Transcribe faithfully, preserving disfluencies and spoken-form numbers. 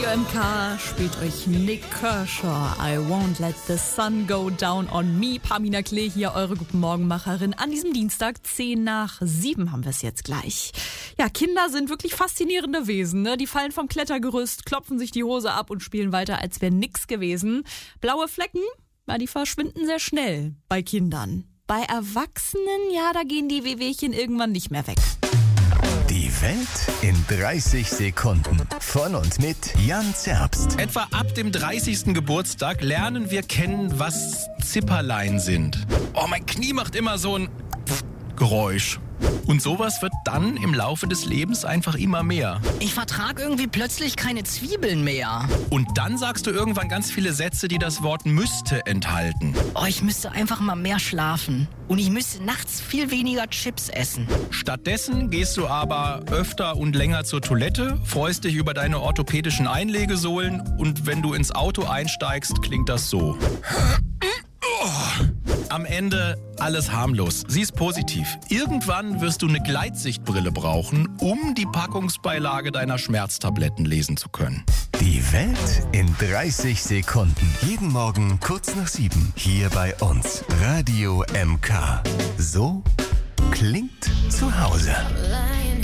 Radio M K spielt euch Nick Kershaw. I won't let the sun go down on me. Pamina Klee hier, eure Guten Morgenmacherin. An diesem Dienstag, zehn nach sieben haben wir es jetzt gleich. Ja, Kinder sind wirklich faszinierende Wesen, ne? Die fallen vom Klettergerüst, klopfen sich die Hose ab und spielen weiter, als wäre nix gewesen. Blaue Flecken, ja, die verschwinden sehr schnell bei Kindern. Bei Erwachsenen, ja, da gehen die Wehwehchen irgendwann nicht mehr weg. Die Welt in dreißig Sekunden. Von und mit Jan Zerbst. Etwa ab dem dreißigsten Geburtstag lernen wir kennen, was Zipperlein sind. Oh, mein Knie macht immer so ein Geräusch. Und sowas wird dann im Laufe des Lebens einfach immer mehr. Ich vertrag irgendwie plötzlich keine Zwiebeln mehr. Und dann sagst du irgendwann ganz viele Sätze, die das Wort müsste enthalten. Oh, ich müsste einfach mal mehr schlafen. Und ich müsste nachts viel weniger Chips essen. Stattdessen gehst du aber öfter und länger zur Toilette, freust dich über deine orthopädischen Einlegesohlen und wenn du ins Auto einsteigst, klingt das so. Am Ende alles harmlos. Sie ist positiv. Irgendwann wirst du eine Gleitsichtbrille brauchen, um die Packungsbeilage deiner Schmerztabletten lesen zu können. Die Welt in dreißig Sekunden. Jeden Morgen kurz nach sieben. Hier bei uns. Radio M K. So klingt zu Hause.